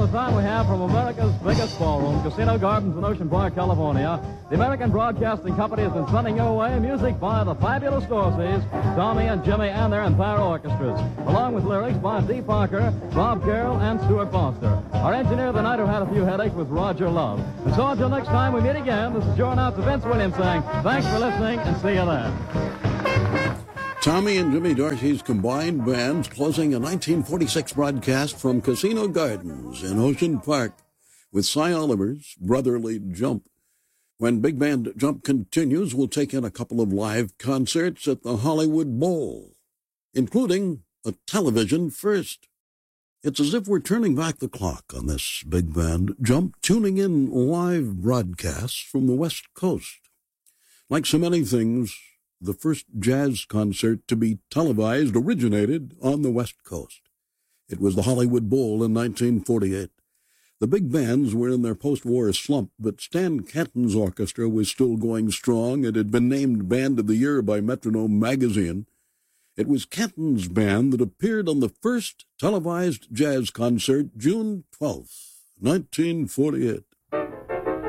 time we have from America's biggest ballroom, Casino Gardens in Ocean Park, California. The American Broadcasting Company has been sending your way music by the fabulous Dorseys, Tommy and Jimmy and their entire orchestras, along with lyrics by Dee Parker, Bob Carroll, and Stuart Foster. Our engineer of the night who had a few headaches was Roger Love. And so until next time we meet again, this is your announcer Vince Williams saying thanks for listening and see you then. Tommy and Jimmy Dorsey's combined bands closing a 1946 broadcast from Casino Gardens in Ocean Park with Cy Oliver's Brotherly Jump. When Big Band Jump continues, we'll take in a couple of live concerts at the Hollywood Bowl, including a television first. It's as if we're turning back the clock on this Big Band Jump, tuning in live broadcasts from the West Coast. Like so many things, the first jazz concert to be televised originated on the West Coast. It was the Hollywood Bowl in 1948. The big bands were in their post-war slump, but Stan Kenton's orchestra was still going strong and had been named Band of the Year by Metronome magazine. It was Kenton's band that appeared on the first televised jazz concert June 12th, 1948.